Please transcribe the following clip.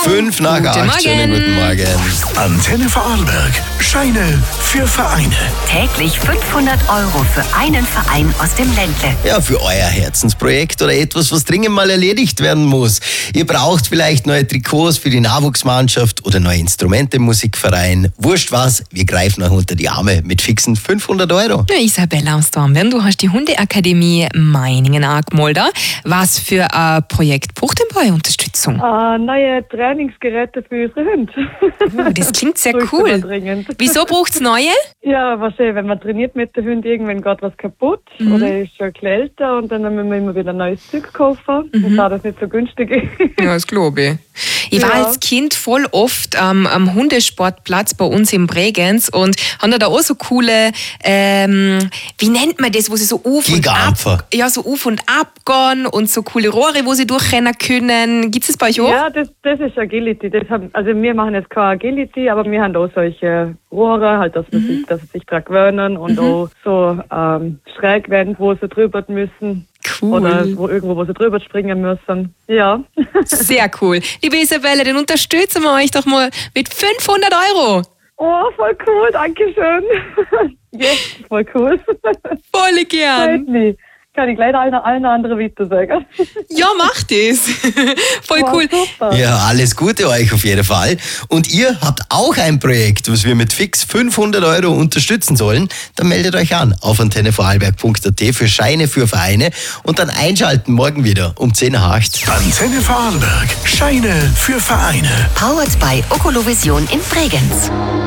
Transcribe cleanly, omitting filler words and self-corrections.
5 nach 8. Schönen guten Morgen. Antenne Vorarlberg. Scheine für Vereine. Täglich 500 € für einen Verein aus dem Ländle. Ja, für euer Herzensprojekt oder etwas, was dringend mal erledigt werden muss. Ihr braucht vielleicht neue Trikots für die Nachwuchsmannschaft oder neue Instrumente im Musikverein. Wurscht was, wir greifen euch unter die Arme mit fixen 500 €. Ja, Isabella aus Dornbirn, du hast die Hundeakademie Meiningen angemeldet. Was für ein Projekt braucht denn bei euch Unterstützung? Neue Trainingsgeräte für unsere Hunde. Oh, das klingt sehr Bräuchte cool. man dringend. Wieso braucht es neue? Ja, wahrscheinlich, wenn man trainiert mit dem Hund, irgendwann geht was kaputt oder ist schon ein bisschen älter und dann müssen wir immer wieder neues Zeug kaufen. Und da das nicht so günstig ist. Ja, das glaube ich. Ich war Ja. als Kind voll oft am Hundesportplatz bei uns in Bregenz und haben da auch so coole, wie nennt man das, wo sie so auf und Gigampfer. ab, ja, so auf und ab gehen und so coole Rohre, wo sie durchrennen können. Gibt es das bei euch auch? Ja, das ist Agility. Also wir machen jetzt keine Agility, aber wir haben auch solche Rohre, halt, dass sie sich daran gewöhnen und auch so Schrägwände, wo sie drüber müssen. Cool. Oder wo sie drüber springen müssen. Ja. Sehr cool. Liebe Isabelle, dann unterstützen wir euch doch mal mit 500 €. Oh, voll cool, danke schön. Yes, voll cool. Voll gern. Freut mich. Kann ich gleich allen anderen weiter sagen. Ja, mach das. Voll Wow, cool. Super. Ja, alles Gute euch auf jeden Fall. Und ihr habt auch ein Projekt, was wir mit fix 500 € unterstützen sollen, dann meldet euch an auf antennevorarlberg.at für Scheine für Vereine und dann einschalten morgen wieder um 10 nach 8. Antenne Vorarlberg. Scheine für Vereine. Powered by Okolovision in Bregenz.